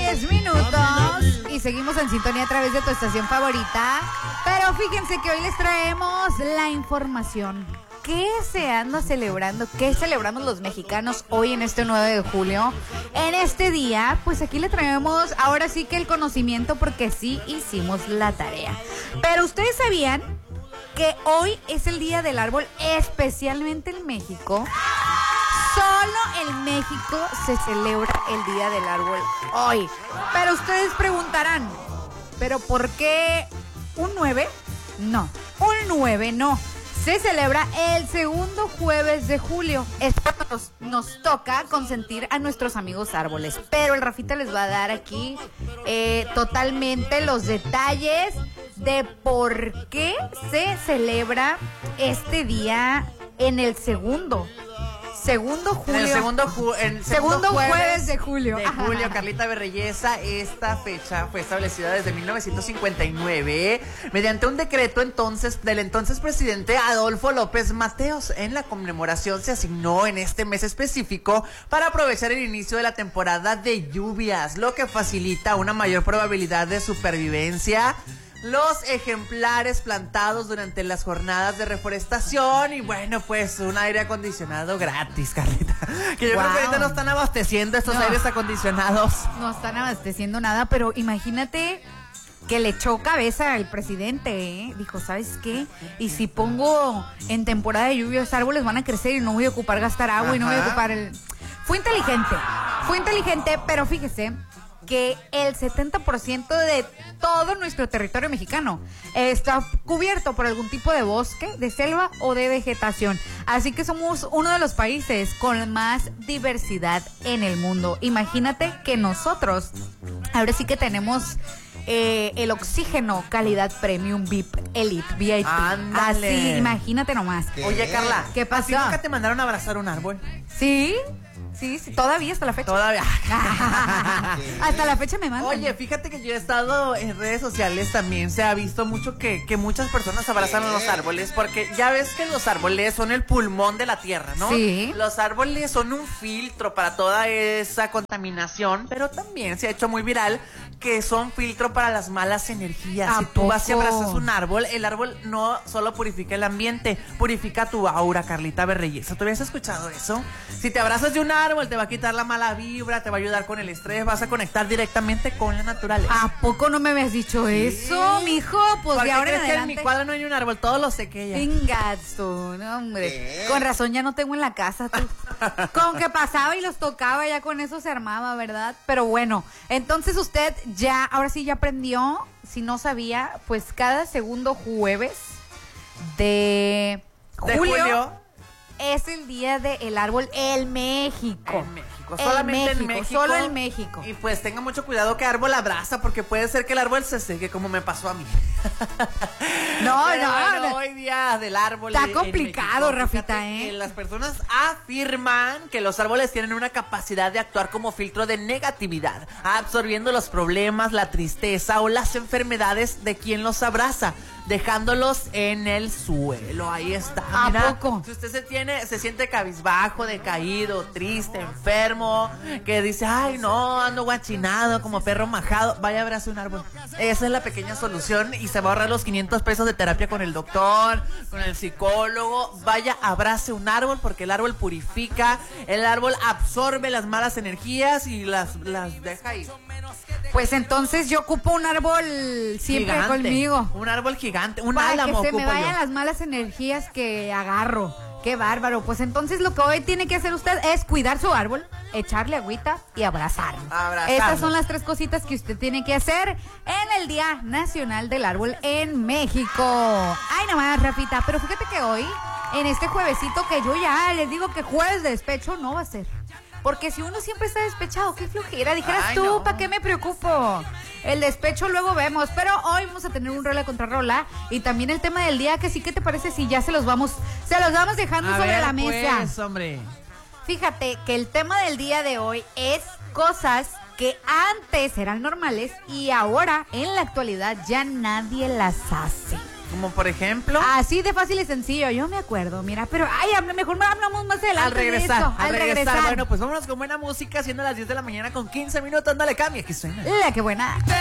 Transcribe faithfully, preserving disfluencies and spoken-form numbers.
diez minutos y seguimos en sintonía a través de tu estación favorita. Pero fíjense que hoy les traemos la información. ¿Qué se anda celebrando? ¿Qué celebramos los mexicanos hoy en este nueve de julio? En este día, pues aquí le traemos ahora sí que el conocimiento porque sí hicimos la tarea. Pero ustedes sabían que hoy es el día del árbol, especialmente en México. Solo en México se celebra el día del árbol hoy. Pero ustedes preguntarán, ¿pero por qué un nueve? No, un nueve no. Se celebra el segundo jueves de julio. Es cuando nos, nos toca consentir a nuestros amigos árboles. Pero el Rafita les va a dar aquí eh, totalmente los detalles de por qué se celebra este día en el segundo. Segundo julio. En el segundo, ju en segundo, segundo jueves, jueves de julio. De julio, Ajá. Carlita Berreyesa, esta fecha fue establecida desde mil novecientos cincuenta y nueve mediante un decreto entonces del entonces presidente Adolfo López Mateos. En la conmemoración se asignó en este mes específico para aprovechar el inicio de la temporada de lluvias, lo que facilita una mayor probabilidad de supervivencia. Los ejemplares plantados durante las jornadas de reforestación y bueno, pues un aire acondicionado gratis, Carlita. Que yo wow. creo que ahorita no están abasteciendo estos no. aires acondicionados. No están abasteciendo nada, pero imagínate que le echó cabeza al presidente, ¿eh? Dijo, ¿sabes qué? Y si pongo en temporada de lluvia, los árboles van a crecer y no voy a ocupar gastar agua Ajá. y no voy a ocupar el... Fue inteligente, fue inteligente, pero fíjese que el setenta por ciento de todo nuestro territorio mexicano está cubierto por algún tipo de bosque, de selva o de vegetación. Así que somos uno de los países con más diversidad en el mundo. Imagínate que nosotros ahora sí que tenemos eh, el oxígeno calidad premium V I P Elite V I P. Ándale. Así, imagínate nomás. ¿Qué? Oye, Carla, ¿qué pasó? ¿Así nunca te mandaron a abrazar un árbol? Sí. Sí, sí, todavía hasta la fecha. Todavía. Hasta la fecha me mandan. Oye, fíjate que yo he estado en redes sociales también. Se ha visto mucho que, que muchas personas abrazan a los árboles. Porque ya ves que los árboles son el pulmón de la tierra, ¿no? Sí. Los árboles son un filtro para toda esa contaminación. Pero también se ha hecho muy viral que son filtro para las malas energías. Si tú vas y abrazas un árbol, el árbol no solo purifica el ambiente, purifica tu aura, Carlita Berreyesa. ¿Tú habías escuchado eso? Si te abrazas de un árbol, te va a quitar la mala vibra, te va a ayudar con el estrés, vas a conectar directamente con la naturaleza. ¿A poco no me habías dicho sí. eso, mijo? Pues de ahora en adelante. Que en mi cuadro no hay un árbol, todos los sequé ya. Pingazo, no, hombre. ¿Qué? Con razón ya no tengo en la casa, tú. Con que pasaba y los tocaba, ya con eso se armaba, ¿verdad? Pero bueno, entonces usted ya, ahora sí ya aprendió, si no sabía, pues cada segundo jueves de, de julio, julio es el día del árbol en México. En México. Solamente México, en México. Solo en México. Y pues tenga mucho cuidado que árbol abraza, porque puede ser que el árbol se seque, como me pasó a mí. No, Pero no, bueno, no. Hoy día del árbol. Está complicado, Rafita, ¿eh? Que las personas afirman que los árboles tienen una capacidad de actuar como filtro de negatividad, absorbiendo los problemas, la tristeza o las enfermedades de quien los abraza, dejándolos en el suelo. Ahí está. ¿A Mira, poco? Si usted se tiene, se siente cabizbajo, decaído, triste, enfermo, que dice, ay no, ando guachinado como perro majado, vaya a abrazar un árbol. Esa es la pequeña solución y se va a ahorrar los quinientos pesos de terapia con el doctor, con el psicólogo. Vaya, abrace un árbol porque el árbol purifica, el árbol absorbe las malas energías y las, las deja ahí. Pues entonces yo ocupo un árbol siempre gigante, conmigo. Un árbol gigante, un para álamo que se me vayan yo. las malas energías que agarro. Qué bárbaro. Pues entonces lo que hoy tiene que hacer usted es cuidar su árbol, echarle agüita y abrazar. Abrazarlo. Estas son las tres cositas que usted tiene que hacer en el Día Nacional del Árbol en México. Ay, nomás, Rafita. Pero fíjate que hoy, en este juevesito que yo ya les digo que jueves de despecho no va a ser. Porque si uno siempre está despechado, qué flojera. Dijeras Ay, tú, no. ¿para qué me preocupo? El despecho luego vemos. Pero hoy vamos a tener un rola contra rola. Y también el tema del día, que sí, ¿qué te parece si ya se los vamos, se los vamos dejando a sobre ver, la mesa? Pues, hombre. Fíjate que el tema del día de hoy es cosas que antes eran normales y ahora, en la actualidad, ya nadie las hace. Como por ejemplo. Así de fácil y sencillo, yo me acuerdo, mira, pero ay, mejor me hablamos más adelante. Al regresar, de eso, al, al regresar. regresar. Bueno, pues vámonos con buena música, siendo las diez de la mañana con quince minutos. No le cambie, que suena. La que buena.